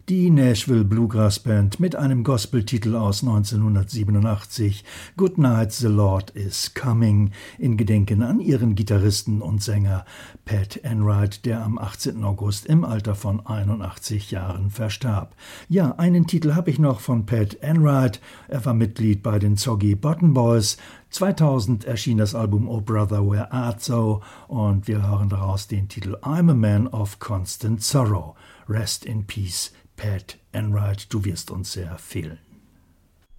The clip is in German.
Die Nashville Bluegrass Band mit einem Gospeltitel aus 1987, Good Night, the Lord is Coming, in Gedenken an ihren Gitarristen und Sänger Pat Enright, der am 18. August im Alter von 81 Jahren verstarb. Ja, einen Titel habe ich noch von Pat Enright. Er war Mitglied bei den Soggy Bottom Boys. 2000 erschien das Album Oh Brother Where Art Thou und wir hören daraus den Titel I'm a Man of Constant Sorrow. Rest in Peace, Pat Enright, du wirst uns sehr fehlen.